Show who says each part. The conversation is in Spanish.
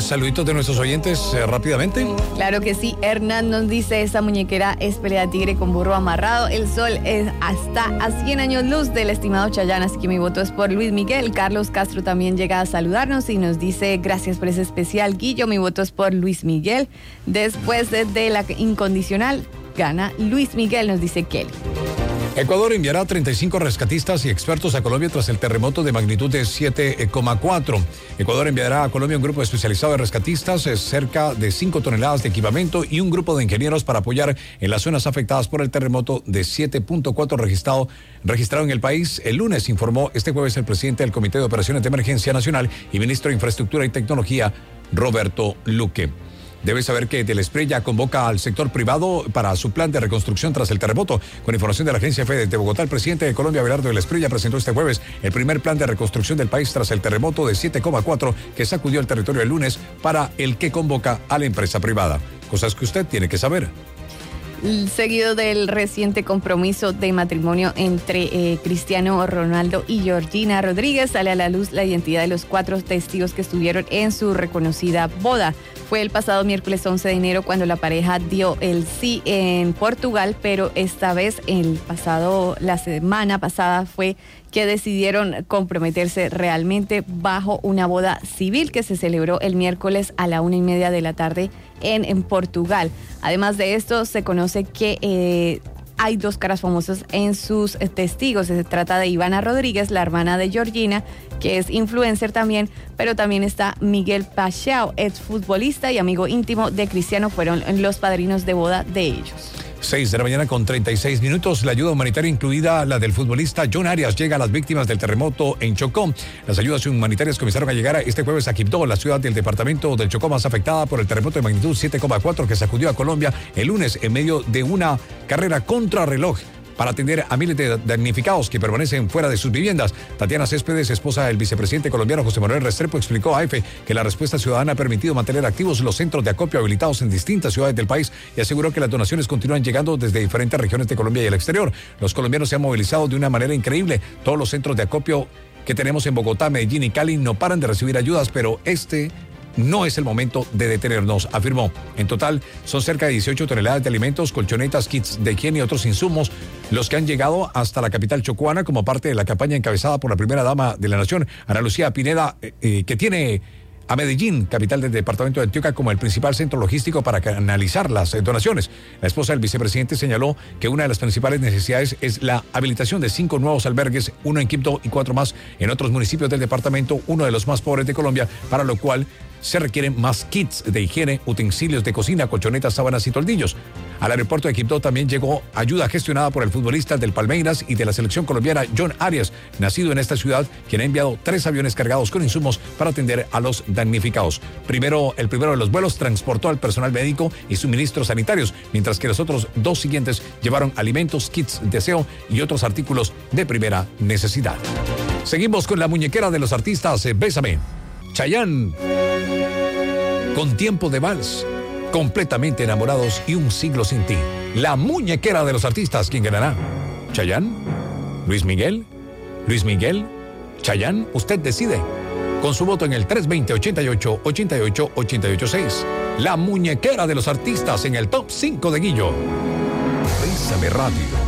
Speaker 1: saluditos de nuestros oyentes rápidamente.
Speaker 2: Claro que sí. Hernán nos dice, esa muñequera es pelea de tigre con burro amarrado. El sol es hasta a 100 años luz del estimado Chayanne, así que mi voto es por Luis Miguel. Carlos Castro también llega a saludarnos y nos dice, gracias por ese especial, Guillo. Mi voto es por Luis Miguel. Después de la incondicional, gana Luis Miguel, nos dice Kelly.
Speaker 1: Ecuador enviará 35 rescatistas y expertos a Colombia tras el terremoto de magnitud de 7,4. Ecuador enviará a Colombia un grupo especializado de rescatistas, cerca de 5 toneladas de equipamiento y un grupo de ingenieros para apoyar en las zonas afectadas por el terremoto de 7,4 registrado en el país. El lunes informó este jueves el presidente del Comité de Operaciones de Emergencia Nacional y ministro de Infraestructura y Tecnología, Roberto Luque. Debe saber que Del Spray ya convoca al sector privado para su plan de reconstrucción tras el terremoto. Con información de la agencia FED de Bogotá, el presidente de Colombia, Abelardo Del Spray, ya presentó este jueves el primer plan de reconstrucción del país tras el terremoto de 7,4 que sacudió el territorio el lunes, para el que convoca a la empresa privada. Cosas que usted tiene que saber.
Speaker 2: Seguido del reciente compromiso de matrimonio entre Cristiano Ronaldo y Georgina Rodríguez, sale a la luz la identidad de los 4 testigos que estuvieron en su reconocida boda. Fue el pasado miércoles 11 de enero cuando la pareja dio el sí en Portugal, pero esta vez la semana pasada fue que decidieron comprometerse realmente bajo una boda civil que se celebró el miércoles a la 1:30 de la tarde en Portugal. Además de esto, se conoce que hay 2 caras famosas en sus testigos. Se trata de Ivana Rodríguez, la hermana de Georgina, que es influencer también, pero también está Miguel Pacheco, exfutbolista y amigo íntimo de Cristiano. Fueron los padrinos de boda de ellos.
Speaker 1: 6 de la mañana con 36 minutos. La ayuda humanitaria, incluida la del futbolista John Arias, llega a las víctimas del terremoto en Chocó. Las ayudas humanitarias comenzaron a llegar este jueves a Quibdó, la ciudad del departamento del Chocó más afectada por el terremoto de magnitud 7,4 que sacudió a Colombia el lunes en medio de una carrera contrarreloj para atender a miles de damnificados que permanecen fuera de sus viviendas. Tatiana Céspedes, esposa del vicepresidente colombiano José Manuel Restrepo, explicó a EFE que la respuesta ciudadana ha permitido mantener activos los centros de acopio habilitados en distintas ciudades del país y aseguró que las donaciones continúan llegando desde diferentes regiones de Colombia y el exterior. Los colombianos se han movilizado de una manera increíble. Todos los centros de acopio que tenemos en Bogotá, Medellín y Cali no paran de recibir ayudas, pero no es el momento de detenernos, afirmó. En total, son cerca de 18 toneladas de alimentos, colchonetas, kits de higiene y otros insumos los que han llegado hasta la capital chocuana como parte de la campaña encabezada por la primera dama de la nación, Ana Lucía Pineda, que tiene a Medellín, capital del departamento de Antioquia, como el principal centro logístico para canalizar las donaciones. La esposa del vicepresidente señaló que una de las principales necesidades es la habilitación de 5 nuevos albergues, 1 en Quibdó y 4 más en otros municipios del departamento, uno de los más pobres de Colombia, para lo cual se requieren más kits de higiene, utensilios de cocina, colchonetas, sábanas y toldillos. Al aeropuerto de Quibdó también llegó ayuda gestionada por el futbolista del Palmeiras y de la selección colombiana John Arias, nacido en esta ciudad, quien ha enviado 3 aviones cargados con insumos para atender a los damnificados. El primero de los vuelos transportó al personal médico y suministros sanitarios, mientras que los otros 2 siguientes llevaron alimentos, kits de aseo y otros artículos de primera necesidad. Seguimos con la muñequera de los artistas, Bésame. Chayanne, con tiempo de vals, completamente enamorados y un siglo sin ti. La muñequera de los artistas, ¿quién ganará? ¿Chayanne? ¿Luis Miguel? ¿Luis Miguel? ¿Chayanne? Usted decide. Con su voto en el 320-88-88-886. La muñequera de los artistas en el top 5 de Guillo. Bésame Radio.